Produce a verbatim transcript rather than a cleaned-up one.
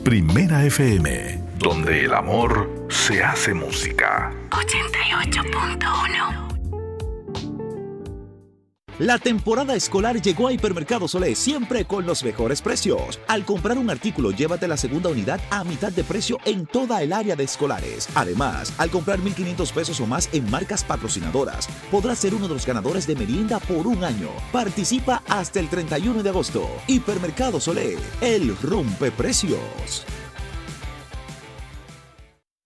Primera F M, donde el amor se hace música. ochenta y ocho punto uno. La temporada escolar llegó a Hipermercados Olé, siempre con los mejores precios. Al comprar un artículo, llévate la segunda unidad a mitad de precio en toda el área de escolares. Además, al comprar mil quinientos pesos o más en marcas patrocinadoras, podrás ser uno de los ganadores de merienda por un año. Participa hasta el treinta y uno de agosto. Hipermercados Olé, el rompe precios.